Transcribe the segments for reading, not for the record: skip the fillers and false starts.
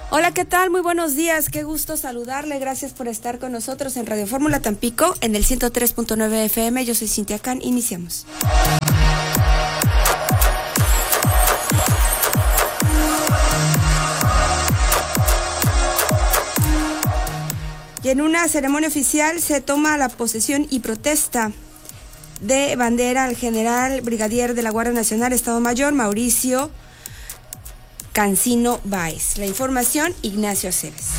Hola, ¿qué tal? Muy buenos días, qué gusto saludarle, gracias por estar con nosotros en Radio Fórmula Tampico, en el 103.9 FM, yo soy Cintia Can, iniciamos. Y en una ceremonia oficial se toma la posesión y protesta de bandera al general brigadier de la Guardia Nacional, Estado Mayor, Mauricio Cancino Báez. La información, Ignacio Aceves.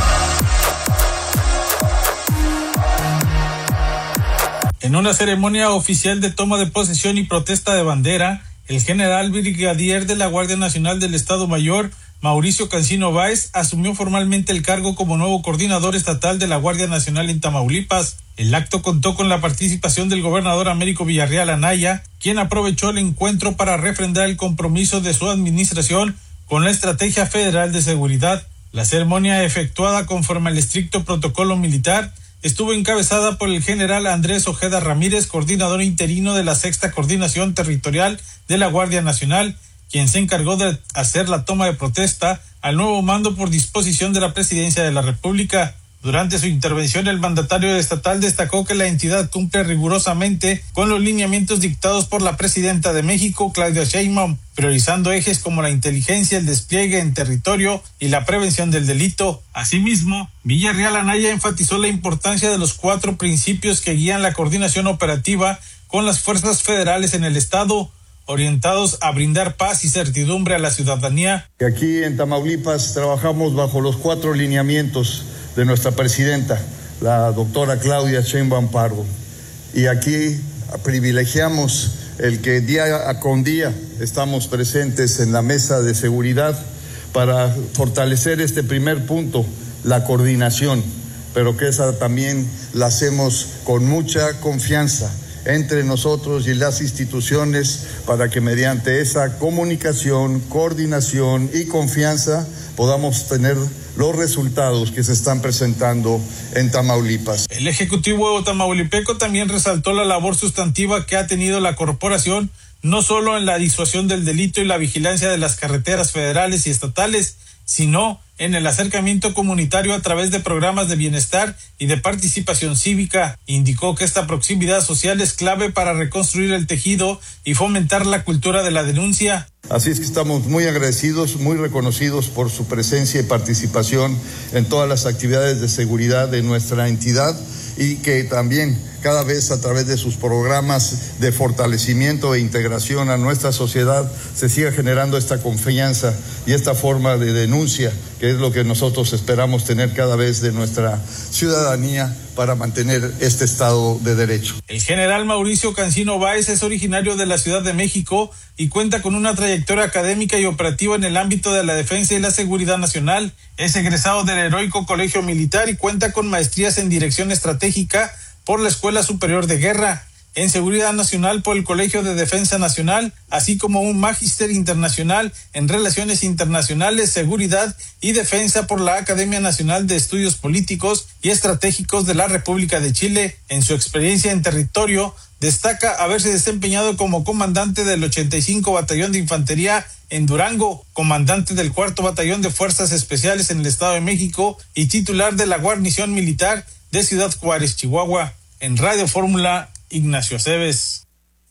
En una ceremonia oficial de toma de posesión y protesta de bandera, el general brigadier de la Guardia Nacional del Estado Mayor, Mauricio Cancino Báez, asumió formalmente el cargo como nuevo coordinador estatal de la Guardia Nacional en Tamaulipas. El acto contó con la participación del gobernador Américo Villarreal Anaya, quien aprovechó el encuentro para refrendar el compromiso de su administración con la Estrategia Federal de Seguridad. La ceremonia, efectuada conforme al estricto protocolo militar, estuvo encabezada por el general Andrés Ojeda Ramírez, coordinador interino de la Sexta Coordinación Territorial de la Guardia Nacional, quien se encargó de hacer la toma de protesta al nuevo mando por disposición de la Presidencia de la República. Durante su intervención, el mandatario estatal destacó que la entidad cumple rigurosamente con los lineamientos dictados por la presidenta de México, Claudia Sheinbaum, priorizando ejes como la inteligencia, el despliegue en territorio y la prevención del delito. Asimismo, Villarreal Anaya enfatizó la importancia de los 4 principios que guían la coordinación operativa con las fuerzas federales en el estado, orientados a brindar paz y certidumbre a la ciudadanía. Aquí en Tamaulipas trabajamos bajo los 4 lineamientos de nuestra presidenta, la doctora Claudia Sheinbaum Pardo. Y aquí privilegiamos el que día con día estamos presentes en la mesa de seguridad para fortalecer este primer punto, la coordinación, pero que esa también la hacemos con mucha confianza entre nosotros y las instituciones para que mediante esa comunicación, coordinación y confianza podamos tener los resultados que se están presentando en Tamaulipas. El Ejecutivo tamaulipeco también resaltó la labor sustantiva que ha tenido la corporación, no solo en la disuasión del delito y la vigilancia de las carreteras federales y estatales, sino en el acercamiento comunitario a través de programas de bienestar y de participación cívica. Indicó que esta proximidad social es clave para reconstruir el tejido y fomentar la cultura de la denuncia. Así es que estamos muy agradecidos, muy reconocidos por su presencia y participación en todas las actividades de seguridad de nuestra entidad y que también cada vez a través de sus programas de fortalecimiento e integración a nuestra sociedad se siga generando esta confianza y esta forma de denuncia, que es lo que nosotros esperamos tener cada vez de nuestra ciudadanía para mantener este Estado de Derecho. El general Mauricio Cancino Báez es originario de la Ciudad de México y cuenta con una trayectoria académica y operativa en el ámbito de la defensa y la seguridad nacional. Es egresado del Heroico Colegio Militar y cuenta con maestrías en Dirección Estratégica por la Escuela Superior de Guerra, en Seguridad Nacional por el Colegio de Defensa Nacional, así como un Magíster Internacional en Relaciones Internacionales, Seguridad y Defensa por la Academia Nacional de Estudios Políticos y Estratégicos de la República de Chile. En su experiencia en territorio, destaca haberse desempeñado como comandante del 85 Batallón de Infantería en Durango, comandante del 4º Batallón de Fuerzas Especiales en el Estado de México y titular de la guarnición militar de Ciudad Juárez, Chihuahua. En Radio Fórmula, Ignacio Aceves.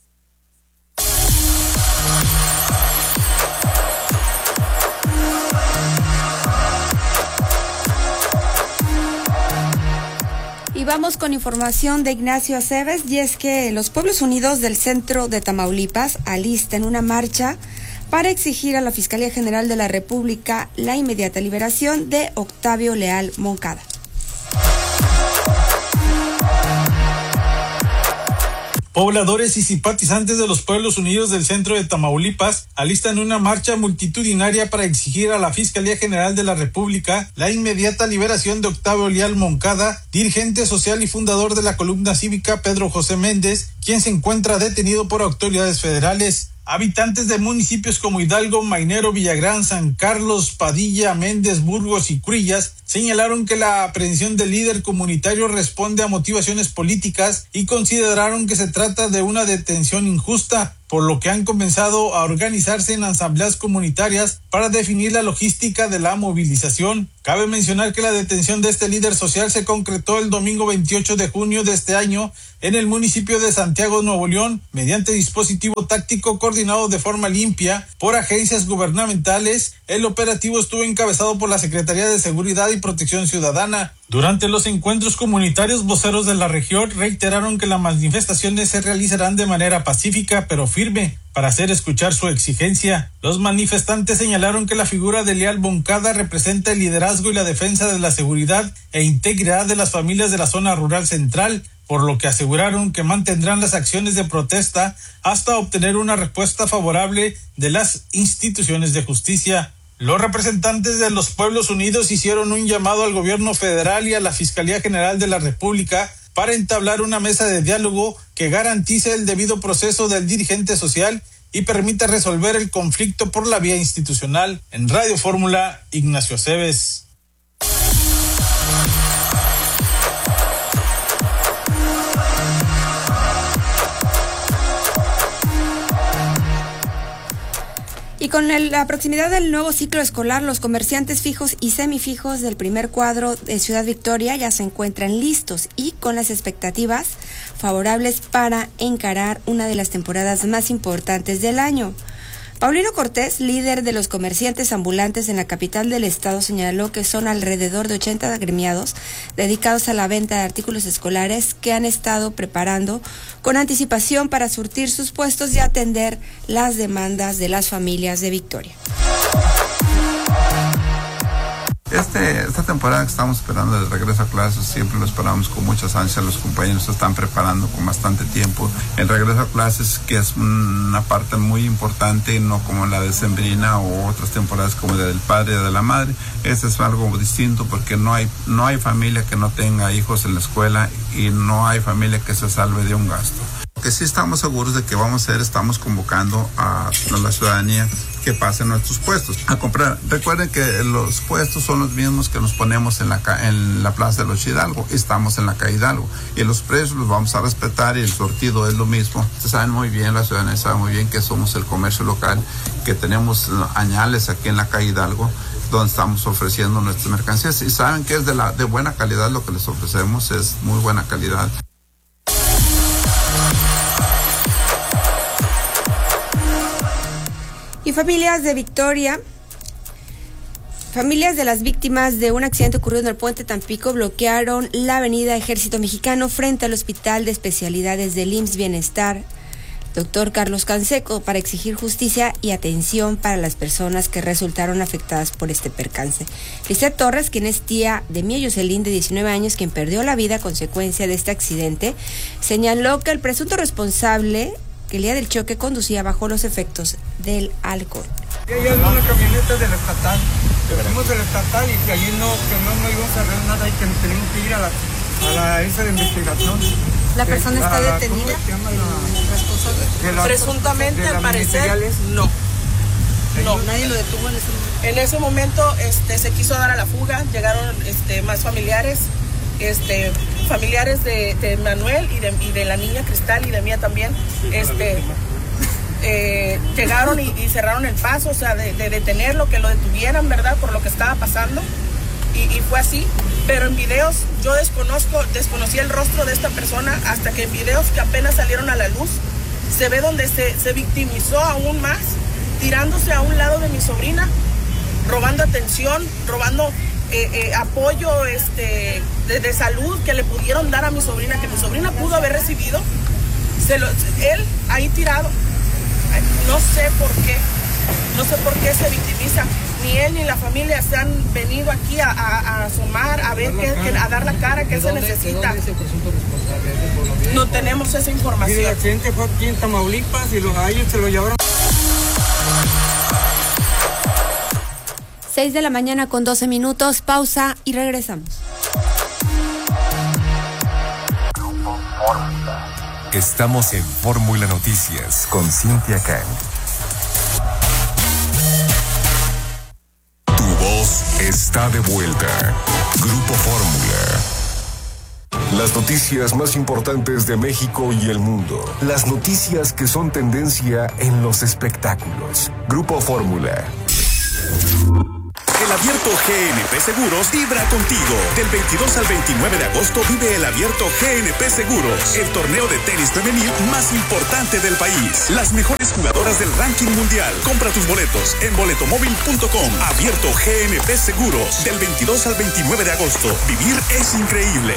Y vamos con información de Ignacio Aceves, y es que los Pueblos Unidos del centro de Tamaulipas alistan una marcha para exigir a la Fiscalía General de la República la inmediata liberación de Octavio Leal Moncada. Pobladores y simpatizantes de los Pueblos Unidos del centro de Tamaulipas alistan una marcha multitudinaria para exigir a la Fiscalía General de la República la inmediata liberación de Octavio Leal Moncada, dirigente social y fundador de la columna cívica Pedro José Méndez, quien se encuentra detenido por autoridades federales. Habitantes de municipios como Hidalgo, Mainero, Villagrán, San Carlos, Padilla, Méndez, Burgos y Cruillas señalaron que la aprehensión del líder comunitario responde a motivaciones políticas y consideraron que se trata de una detención injusta, por lo que han comenzado a organizarse en asambleas comunitarias para definir la logística de la movilización. Cabe mencionar que la detención de este líder social se concretó el domingo 28 de junio de este año en el municipio de Santiago, Nuevo León, mediante dispositivo táctico coordinado de forma limpia por agencias gubernamentales. El operativo estuvo encabezado por la Secretaría de Seguridad y Protección Ciudadana. Durante los encuentros comunitarios, voceros de la región reiteraron que las manifestaciones se realizarán de manera pacífica pero firme para hacer escuchar su exigencia. Los manifestantes señalaron que la figura de Leal Moncada representa el liderazgo y la defensa de la seguridad e integridad de las familias de la zona rural central, por lo que aseguraron que mantendrán las acciones de protesta hasta obtener una respuesta favorable de las instituciones de justicia. Los representantes de los Pueblos Unidos hicieron un llamado al gobierno federal y a la Fiscalía General de la República para entablar una mesa de diálogo que garantice el debido proceso del dirigente social y permita resolver el conflicto por la vía institucional. En Radio Fórmula, Ignacio Aceves. Y con la proximidad del nuevo ciclo escolar, los comerciantes fijos y semifijos del primer cuadro de Ciudad Victoria ya se encuentran listos y con las expectativas favorables para encarar una de las temporadas más importantes del año. Paulino Cortés, líder de los comerciantes ambulantes en la capital del estado, señaló que son alrededor de 80 agremiados dedicados a la venta de artículos escolares que han estado preparando con anticipación para surtir sus puestos y atender las demandas de las familias de Victoria. Esta temporada que estamos esperando de regreso a clases, siempre lo esperamos con muchas ansias. Los compañeros se están preparando con bastante tiempo. El regreso a clases, que es una parte muy importante, no como la decembrina o otras temporadas como la del padre y de la madre. Este es algo distinto porque no hay familia que no tenga hijos en la escuela y no hay familia que se salve de un gasto. Lo que sí estamos seguros de que vamos a hacer, estamos convocando a la ciudadanía que pasen nuestros puestos a comprar. Recuerden que los puestos son los mismos que nos ponemos en la Plaza de los Hidalgo. Estamos en la calle Hidalgo y los precios los vamos a respetar y el sortido es lo mismo. Ustedes saben muy bien, la ciudadanía sabe muy bien que somos el comercio local, que tenemos añales aquí en la calle Hidalgo donde estamos ofreciendo nuestras mercancías y saben que es de buena calidad. Lo que les ofrecemos es muy buena calidad. Y familias de Victoria, familias de las víctimas de un accidente ocurrido en el puente Tampico bloquearon la avenida Ejército Mexicano frente al Hospital de Especialidades del IMSS Bienestar, Dr. Carlos Canseco, para exigir justicia y atención para las personas que resultaron afectadas por este percance. Lisette Torres, quien es tía de Mía Jocelyn, de 19 años, quien perdió la vida a consecuencia de este accidente, señaló que el presunto responsable que el día del choque conducía bajo los efectos del alcohol. Ella es una camioneta de la estatal. Venimos de la estatal y que allí no íbamos a ver nada y que nos teníamos que ir a la esa de investigación. ¿La persona está detenida? ¿Cómo se llama la responsable? Presuntamente, al parecer, no. Nadie lo detuvo en ese momento. En ese momento se quiso dar a la fuga, llegaron más familiares. Familiares de Manuel y de la niña Cristal y de Mía también, llegaron y cerraron el paso, o sea, de detenerlo, que lo detuvieran, ¿verdad?, por lo que estaba pasando, y fue así. Pero en videos yo desconocí el rostro de esta persona hasta que en videos que apenas salieron a la luz se ve donde se victimizó aún más, tirándose a un lado de mi sobrina, robando atención, robando apoyo de salud que le pudieron dar a mi sobrina, que mi sobrina pudo haber recibido. Él ahí tirado, no sé por qué se victimiza. Ni él ni la familia se han venido aquí a asomar, a ver, a dar la cara que se necesita. No tenemos esa información. Y el accidente fue aquí en Tamaulipas y a ellos se lo llevaron. 6 de la mañana con 12 minutos, pausa y regresamos. Estamos en Fórmula Noticias con Cintia Kang. Tu voz está de vuelta. Grupo Fórmula. Las noticias más importantes de México y el mundo. Las noticias que son tendencia en los espectáculos. Grupo Fórmula. El Abierto GNP Seguros vibra contigo. Del 22 al 29 de agosto vive el Abierto GNP Seguros, el torneo de tenis femenil más importante del país. Las mejores jugadoras del ranking mundial. Compra tus boletos en boletomóvil.com. Abierto GNP Seguros, del 22 al 29 de agosto. Vivir es increíble.